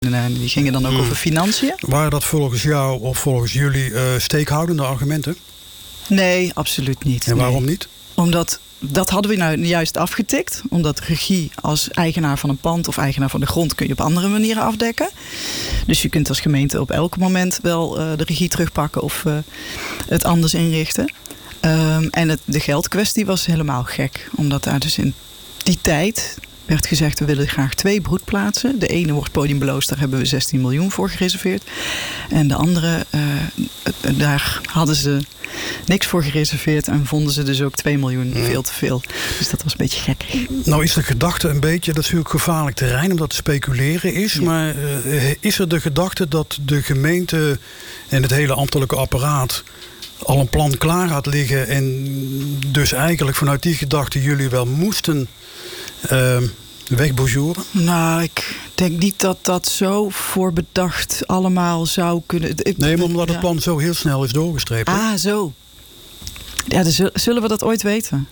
Die gingen dan ook over financiën. Waren dat volgens jou of volgens jullie steekhoudende argumenten? Nee, absoluut niet. En waarom niet? Omdat, dat hadden we nou juist afgetikt. Omdat regie als eigenaar van een pand of eigenaar van de grond kun je op andere manieren afdekken. Dus je kunt als gemeente op elk moment wel de regie terugpakken of het anders inrichten. En de geldkwestie was helemaal gek. Omdat daar dus in die tijd werd gezegd, we willen graag 2 broedplaatsen. De ene wordt podiumbeloosd, daar hebben we 16 miljoen voor gereserveerd. En de andere, daar hadden ze niks voor gereserveerd en vonden ze dus ook 2 miljoen veel te veel. Dus dat was een beetje gek. Nou is de gedachte een beetje, dat is natuurlijk gevaarlijk terrein omdat het speculeren is. Ja. Maar is er de gedachte dat de gemeente en het hele ambtelijke apparaat al een plan klaar had liggen en dus eigenlijk vanuit die gedachte jullie wel moesten wegbouchouren? Nou, ik denk niet dat dat zo voorbedacht allemaal zou kunnen. Nee, maar omdat het plan zo heel snel is doorgestreept. Ah, zo. Ja, dus zullen we dat ooit weten?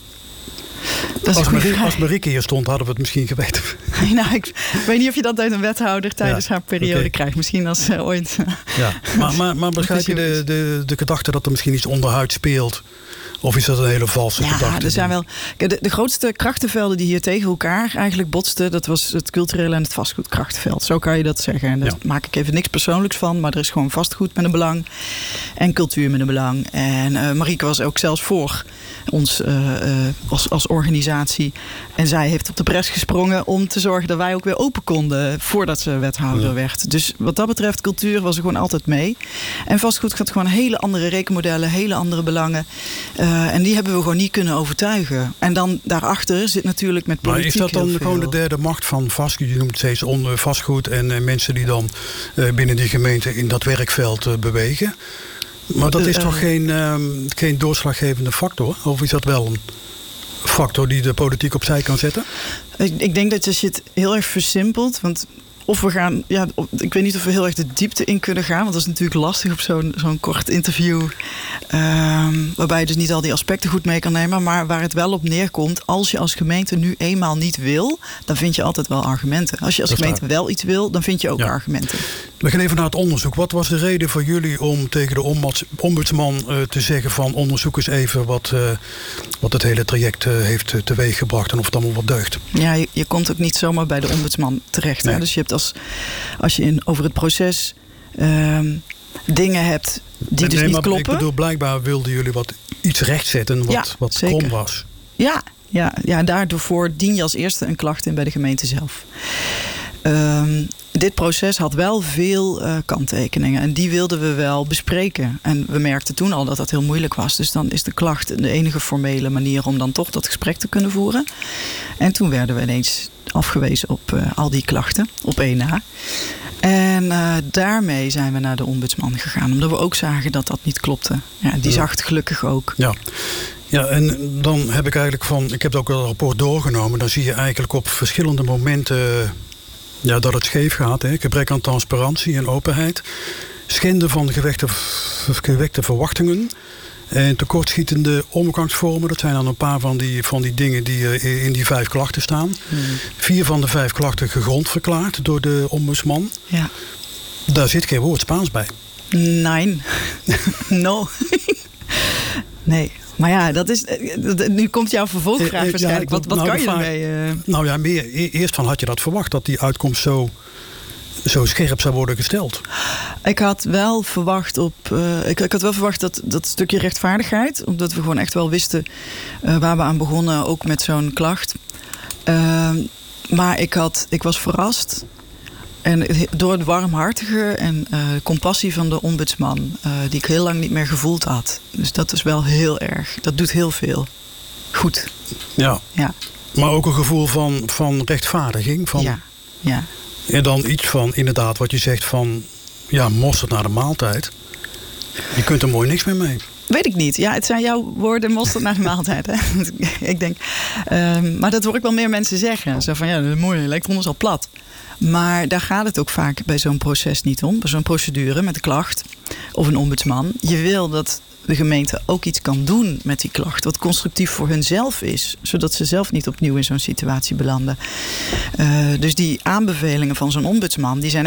Als Marieke hier stond, hadden we het misschien geweten. Nou, ik weet niet of je dat uit een wethouder tijdens haar periode krijgt. Misschien als ooit. Ja. Maar begrijp je de gedachte dat er misschien iets onderhuid speelt? Of is dat een hele valse gedachte? Ja, er zijn wel. De grootste krachtenvelden die hier tegen elkaar eigenlijk botsten, dat was het culturele en het vastgoedkrachtenveld. Zo kan je dat zeggen. En daar maak ik even niks persoonlijks van, maar er is gewoon vastgoed met een belang en cultuur met een belang. En Marieke was ook zelfs voor ons als organisatie. En zij heeft op de bres gesprongen om te zorgen dat wij ook weer open konden voordat ze wethouder werd. Dus wat dat betreft, cultuur was er gewoon altijd mee. En vastgoed had gewoon hele andere rekenmodellen, hele andere belangen. En die hebben we gewoon niet kunnen overtuigen. En dan daarachter zit natuurlijk met politiek. Maar is dat dan gewoon de derde macht van vastgoed? Je noemt steeds vastgoed en mensen die dan binnen die gemeente in dat werkveld bewegen. Maar dat is toch geen doorslaggevende factor? Of is dat wel een factor die de politiek opzij kan zetten? Ik denk dat als je het heel erg versimpelt, want of we gaan, ik weet niet of we heel erg de diepte in kunnen gaan, want dat is natuurlijk lastig op zo'n kort interview, waarbij je dus niet al die aspecten goed mee kan nemen, maar waar het wel op neerkomt, als je als gemeente nu eenmaal niet wil, dan vind je altijd wel argumenten. Als je als gemeente wel iets wil, dan vind je ook argumenten. We gaan even naar het onderzoek. Wat was de reden voor jullie om tegen de ombudsman te zeggen van onderzoek eens even wat het hele traject heeft teweeggebracht en of het allemaal wat deugt? Ja, je komt ook niet zomaar bij de ombudsman terecht. Nee. Hè? Dus je hebt als je over het proces dingen hebt die dus niet kloppen. Ik bedoel, blijkbaar wilden jullie iets rechtzetten wat krom was. Ja, daarvoor dien je als eerste een klacht in bij de gemeente zelf. Dit proces had wel veel kanttekeningen en die wilden we wel bespreken. En we merkten toen al dat dat heel moeilijk was. Dus dan is de klacht de enige formele manier om dan toch dat gesprek te kunnen voeren. En toen werden we ineens afgewezen op al die klachten, op 1 na. En daarmee zijn we naar de ombudsman gegaan. Omdat we ook zagen dat dat niet klopte. Ja, die zag het gelukkig ook. Ja, en dan heb ik eigenlijk ik heb ook wel een rapport doorgenomen. Dan zie je eigenlijk op verschillende momenten dat het scheef gaat. Hè? Gebrek aan transparantie en openheid. Schenden van gewekte verwachtingen. En tekortschietende omgangsvormen. Dat zijn dan een paar van die dingen die in die 5 klachten staan. 4 van de 5 klachten gegrond verklaard door de ombudsman. Ja. Daar zit geen woord Spaans bij. Nee. No. Nee. Maar ja, dat is, nu komt jouw vervolgvraag waarschijnlijk. Wat kan je ermee? Nou ja, eerst had je dat verwacht dat die uitkomst zo scherp zou worden gesteld. Ik had wel verwacht ik had wel verwacht dat stukje rechtvaardigheid, omdat we gewoon echt wel wisten waar we aan begonnen, ook met zo'n klacht. Maar ik was verrast. En door het warmhartige en compassie van de ombudsman, die ik heel lang niet meer gevoeld had. Dus dat is wel heel erg. Dat doet heel veel. Goed. Ja. Maar ook een gevoel van rechtvaardiging. Ja. En dan iets van, inderdaad, wat je zegt van, mosterd naar de maaltijd. Je kunt er mooi niks meer mee. Weet ik niet. Ja, het zijn jouw woorden, mosterd naar de maaltijd. Hè? Ik denk, maar dat hoor ik wel meer mensen zeggen. Zo van, mooi, lijkt ons al plat. Maar daar gaat het ook vaak bij zo'n proces niet om. Bij zo'n procedure met een klacht of een ombudsman. Je wil dat de gemeente ook iets kan doen met die klacht. Wat constructief voor hunzelf is. Zodat ze zelf niet opnieuw in zo'n situatie belanden. Dus die aanbevelingen van zo'n ombudsman, die zijn